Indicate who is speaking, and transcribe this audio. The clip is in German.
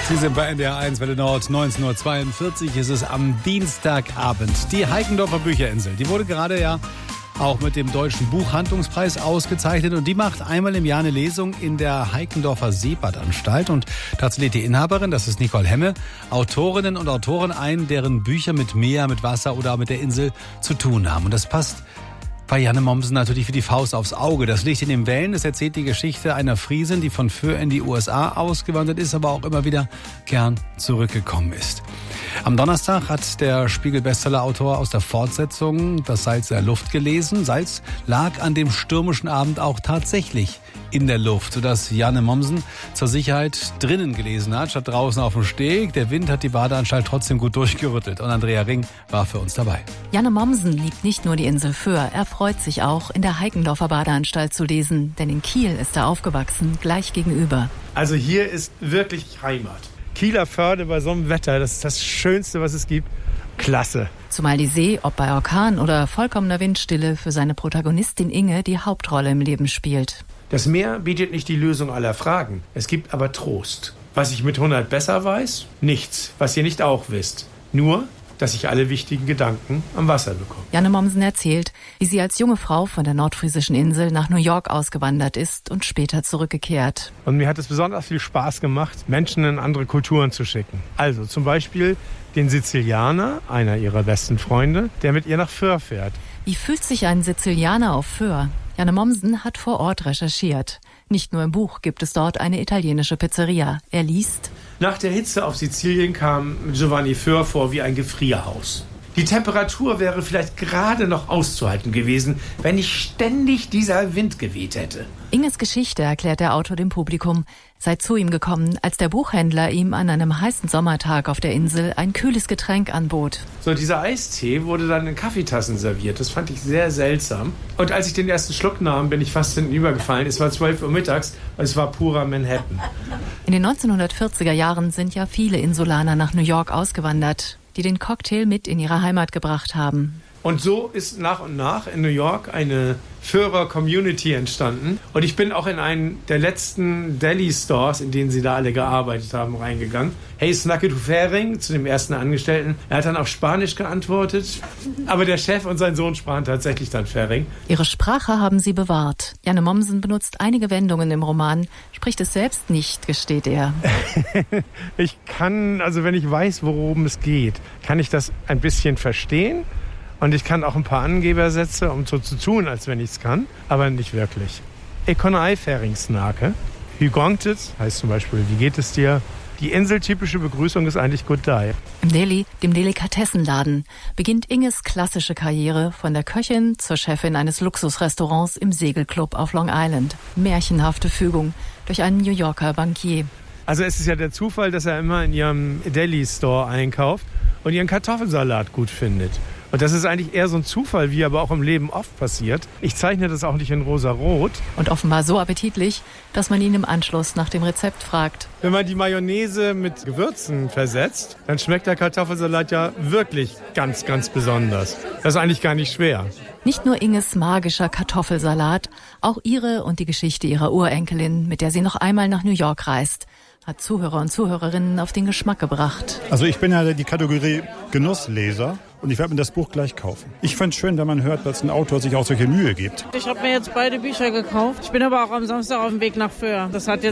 Speaker 1: Sie sind bei NDR 1 Welle Nord, 19.42 Uhr ist es am Dienstagabend. Die Heikendorfer Bücherinsel, die wurde gerade ja auch mit dem Deutschen Buchhandlungspreis ausgezeichnet und die macht einmal im Jahr eine Lesung in der Heikendorfer Seebadanstalt und dazu lädt die Inhaberin, das ist Nicole Hemme, Autorinnen und Autoren ein, deren Bücher mit Meer, mit Wasser oder mit der Insel zu tun haben. Und das passt bei Janne Mommsen natürlich wie die Faust aufs Auge. Das Licht in den Wellen, das erzählt die Geschichte einer Friesin, die von Föhr in die USA ausgewandert ist, aber auch immer wieder gern zurückgekommen ist. Am Donnerstag hat der Spiegel-Bestseller-Autor aus der Fortsetzung Das Salz der Luft gelesen. Salz lag an dem stürmischen Abend auch tatsächlich in der Luft, sodass Janne Mommsen zur Sicherheit drinnen gelesen hat, statt draußen auf dem Steg. Der Wind hat die Badeanstalt trotzdem gut durchgerüttelt. Und Andrea Ring war für uns dabei.
Speaker 2: Janne Mommsen liebt nicht nur die Insel Föhr. Er freut sich auch, in der Heikendorfer Badeanstalt zu lesen. Denn in Kiel ist er aufgewachsen, gleich gegenüber.
Speaker 3: Also hier ist wirklich Heimat. Kieler Förde bei so einem Wetter, das ist das Schönste, was es gibt. Klasse.
Speaker 2: Zumal die See, ob bei Orkan oder vollkommener Windstille, für seine Protagonistin Inge die Hauptrolle im Leben spielt.
Speaker 3: Das Meer bietet nicht die Lösung aller Fragen. Es gibt aber Trost. Was ich mit 100 besser weiß? Nichts, was ihr nicht auch wisst. Nur, dass ich alle wichtigen Gedanken am Wasser bekomme.
Speaker 2: Janne Mommsen erzählt, wie sie als junge Frau von der nordfriesischen Insel nach New York ausgewandert ist und später zurückgekehrt.
Speaker 3: Und mir hat es besonders viel Spaß gemacht, Menschen in andere Kulturen zu schicken. Also zum Beispiel den Sizilianer, einer ihrer besten Freunde, der mit ihr nach Föhr fährt.
Speaker 2: Wie fühlt sich ein Sizilianer auf Föhr? Janne Mommsen hat vor Ort recherchiert. Nicht nur im Buch gibt es dort eine italienische Pizzeria. Er liest:
Speaker 3: Nach der Hitze auf Sizilien kam Giovanni Föhr vor wie ein Gefrierhaus. Die Temperatur wäre vielleicht gerade noch auszuhalten gewesen, wenn nicht ständig dieser Wind geweht hätte.
Speaker 2: Inges Geschichte, erklärt der Autor dem Publikum, sei zu ihm gekommen, als der Buchhändler ihm an einem heißen Sommertag auf der Insel ein kühles Getränk anbot.
Speaker 3: So, dieser Eistee wurde dann in Kaffeetassen serviert. Das fand ich sehr seltsam. Und als ich den ersten Schluck nahm, bin ich fast hinübergefallen. Es war 12 Uhr mittags und es war purer Manhattan.
Speaker 2: In den 1940er Jahren sind ja viele Insulaner nach New York ausgewandert, die den Cocktail mit in ihre Heimat gebracht haben.
Speaker 3: Und so ist nach und nach in New York eine Föhrer-Community entstanden. Und ich bin auch in einen der letzten Deli-Stores, in denen sie da alle gearbeitet haben, reingegangen. Hey, snacke du Fähring, zu dem ersten Angestellten. Er hat dann auf Spanisch geantwortet. Aber der Chef und sein Sohn sprachen tatsächlich dann Fähring.
Speaker 2: Ihre Sprache haben sie bewahrt. Janne Mommsen benutzt einige Wendungen im Roman, spricht es selbst nicht, gesteht er.
Speaker 3: Ich kann, also wenn ich weiß, worum es geht, kann ich das ein bisschen verstehen. Und ich kann auch ein paar Angebersätze, um so zu tun, als wenn ich es kann, aber nicht wirklich. Ekonai Fähringsnake. Hygongtet heißt zum Beispiel, wie geht es dir? Die inseltypische Begrüßung ist eigentlich Good Day.
Speaker 2: Im Deli, dem Delikatessenladen, beginnt Inges klassische Karriere von der Köchin zur Chefin eines Luxusrestaurants im Segelclub auf Long Island. Märchenhafte Fügung durch einen New Yorker Bankier.
Speaker 3: Also es ist ja der Zufall, dass er immer in ihrem Deli-Store einkauft und ihren Kartoffelsalat gut findet. Und das ist eigentlich eher so ein Zufall, wie aber auch im Leben oft passiert. Ich zeichne das auch nicht in rosa-rot.
Speaker 2: Und offenbar so appetitlich, dass man ihn im Anschluss nach dem Rezept fragt.
Speaker 3: Wenn man die Mayonnaise mit Gewürzen versetzt, dann schmeckt der Kartoffelsalat ja wirklich ganz, ganz besonders. Das ist eigentlich gar nicht schwer.
Speaker 2: Nicht nur Inges magischer Kartoffelsalat, auch ihre und die Geschichte ihrer Urenkelin, mit der sie noch einmal nach New York reist, hat Zuhörer und Zuhörerinnen auf den Geschmack gebracht.
Speaker 4: Also ich bin ja die Kategorie Genussleser und ich werde mir das Buch gleich kaufen. Ich fand es schön, wenn man hört, dass ein Autor sich auch solche Mühe gibt.
Speaker 5: Ich habe mir jetzt beide Bücher gekauft. Ich bin aber auch am Samstag auf dem Weg nach Föhr. Das hat jetzt